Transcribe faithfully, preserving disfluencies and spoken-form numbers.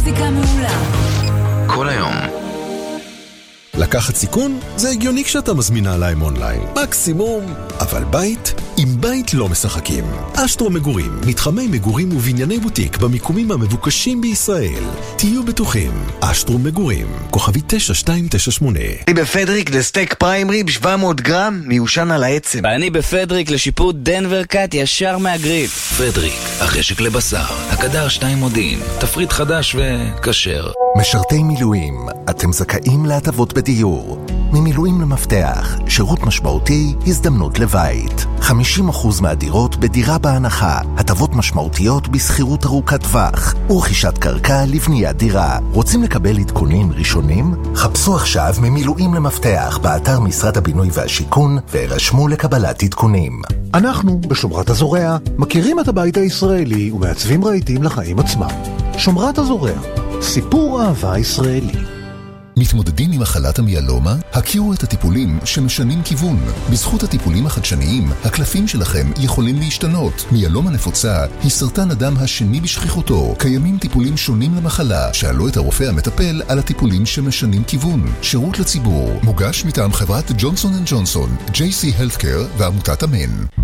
מוזיקה מעולה. כל היום. לקחת סיכון? זה הגיוני כשאתה מזמינה עליהם אונליין. מקסימום, אבל בית? עם בית לא משחקים. אשטרו מגורים, מתחמי מגורים ובנייני בוטיק במיקומים המבוקשים בישראל. תהיו בטוחים. אשטרו מגורים, כוכבי תשע שתיים תשע שמונה. אני בפדריק לסטייק פריים ריב שבע מאות גרם, מיושן על העצם. ואני בפדריק לשיפוט דנבר קאט ישר מהגריל. פדריק, החשק לבשר, הקדר שתיים מודיעין, תפריט חדש וכשר. משרתי מילואים, אתם זכאים להטבות בדיור. ממילואים למפתח, שירות משמעותי, הזדמנות לבית. חמישים אחוז מהדירות בדירה בהנחה, הטבות משמעותיות בסחירות ארוכת טווח, ורכישת קרקע לבניית דירה. רוצים לקבל עדכונים ראשונים? חפשו עכשיו ממילואים למפתח באתר משרד הבינוי והשיכון, והירשמו לקבלת עדכונים. אנחנו, בשומרת הזורע, מכירים את הבית הישראלי ומעצבים רהיטים לחיים עצמם. שומרת הזורע, סיפור אהבה ישראלי. מתמודדים עם מחלת המיאלומה? הכירו את הטיפולים שמשנים כיוון. בזכות הטיפולים החדשניים, הקלפים שלכם יכולים להשתנות. מיאלומה נפוצה היא סרטן הדם השני בשכיחותו. קיימים טיפולים שונים למחלה. שאלו את הרופא המטפל על הטיפולים שמשנים כיוון. שירות לציבור. מוגש מטעם חברת ג'ונסון אנד ג'ונסון, ג'יי סי Healthcare ועמותת אמן.